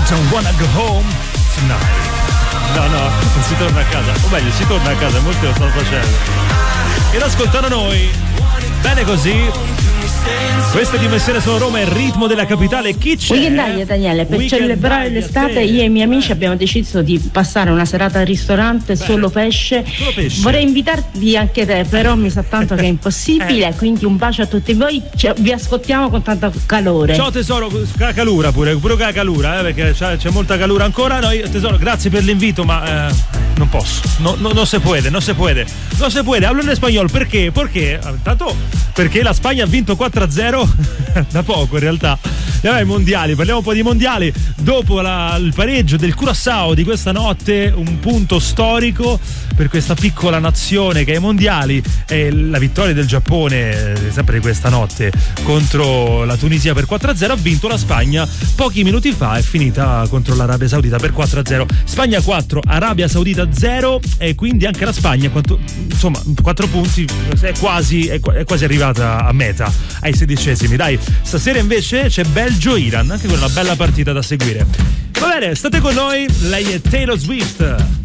Don't wanna go home tonight. No, non si torna a casa. O meglio, si torna a casa, molti lo stanno facendo. Ed ascoltano noi. Bene così. Questa dimensione sono Roma, il ritmo della capitale. Chi c'è? Weekend Daniele, per celebrare l'estate io e i miei amici abbiamo deciso di passare una serata al ristorante. Bene. Solo pesce. Vorrei invitarvi anche te, però mi sa tanto che è impossibile, quindi un bacio a tutti voi, vi ascoltiamo con tanto calore. Ciao tesoro, calura pure calura, perché c'è molta calura ancora. Noi tesoro, grazie per l'invito, ma non posso, no se puede. Hablo in spagnolo, perché? Tanto perché la Spagna ha vinto 4-0 da poco in realtà. I mondiali, parliamo un po' di mondiali. Dopo il pareggio del Curaçao di questa notte, un punto storico per questa piccola nazione che ai mondiali, è la vittoria del Giappone sempre di questa notte contro la Tunisia per 4-0. Ha vinto la Spagna pochi minuti fa, è finita contro l'Arabia Saudita per 4-0. Spagna 4, Arabia Saudita 0, e quindi anche la Spagna 4 punti, è quasi arrivata a meta, ai 16esimi. Dai, stasera invece c'è Belgio-Iran, anche quella una bella partita da seguire. Va bene, state con noi, lei è Taylor Swift.